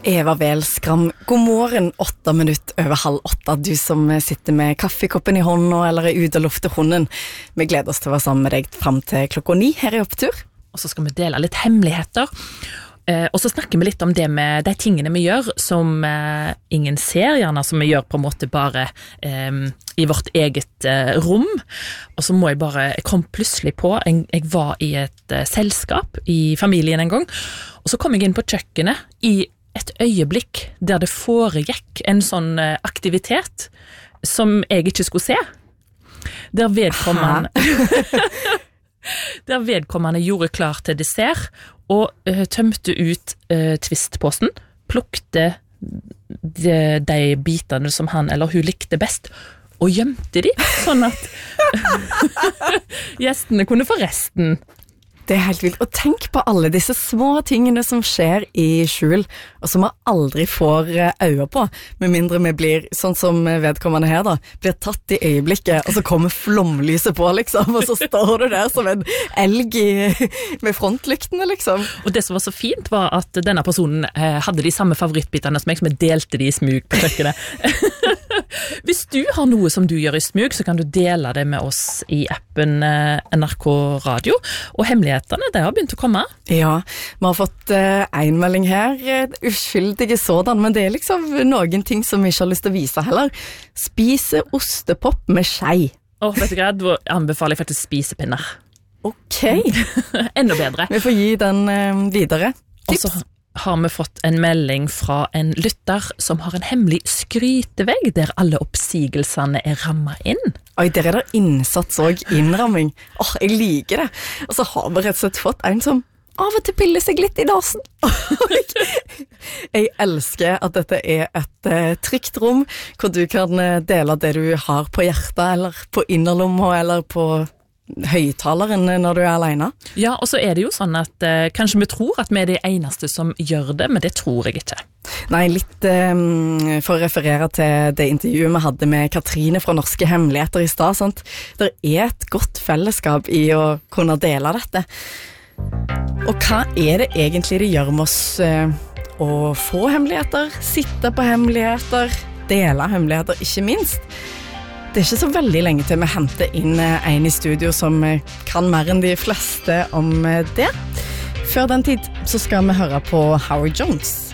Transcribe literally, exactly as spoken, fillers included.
Eva Wellskram, god morgen, åtte minutt over halv åtte, du som sitter med kaffekoppen i hånden eller er ute og lufter hunden. Vi gleder oss til å være sammen med deg frem til klokka ni her i Opptur. Og så skal vi dele litt hemmeligheter, eh, og så snakker vi litt om det med de tingene vi gjør som eh, ingen ser, gjerne som vi gjør på en måte bare eh, i vårt eget eh, rom. Og så må jeg bare, jeg kom plutselig på, jeg, jeg var i et eh, selskap i familien en gang, og så kom jeg inn på kjøkkenet i et øyeblikk der det foregikk en sånn aktivitet som jeg ikke skulle se. Der vedkommende, der vedkommende gjorde klar til dessert og uh, tømte ut uh, tvistposen, plukte de, de bitene som han eller hun likte best, og gjemte de, sånn at gjestene kunne få resten. Det er helt vilt. Og tenk på alle disse små tingene som skjer i skjul, og som vi aldri får øye på, med mindre vi blir, sånn som vedkommende her da, blir tatt i øyeblikket, og så kommer flomlyset på, liksom, og så står du der som en elg i, med frontlyktene, liksom. Og det som var så fint var at denne personen eh, hadde de samme favorittbitene som jeg, som jeg delte de i smug på kjøkkenet. Hvis du har noe som du gjør i smug, så kan du dele det med oss i appen eh, N R K Radio, og hemmelighetene, det har begynt å komme. Ja, vi har fått uh, en melding her, uh, uskyldige sådan, men det er liksom noen ting som vi ikke har lyst til å vise heller. Spise ostepop med skei. Åh, vet du hva, da anbefaler jeg faktisk spisepinner. Ok. Enda bedre. Vi får gi den uh, videre. Tips. Og så har vi fått en melding fra en lytter som har en hemmelig skrytevegg der alle oppsigelsene er rammet inn. Oi, der er det innsats og innramming. Åh, jeg liker det. Og så har vi rett og slett fått en som av og til piller seg litt i nasen. Jeg elsker at dette er et uh, trygt rom, hvor du kan uh, dele det du har på hjertet, eller på innerlomma, eller på høytaleren når du er alene. Ja, og så er det jo sånn at eh, kanskje vi tror at vi er de eneste som gjør det, men det tror jeg ikke. Nei, litt um, for å referere til det intervjuet vi hadde med Katrine fra Norske Hemmeligheter i stad, sant? Det er et godt fellesskap i å kunne dele dette. Og hva er det egentlig det gjør med oss uh, å få hemmeligheter, sitte på hemmeligheter, dele hemmeligheter, ikke minst? Det er ikke så veldig lenge til vi henter inn en i studio som kan mer enn de fleste om det. Før den tid så skal vi høre på Howard Jones.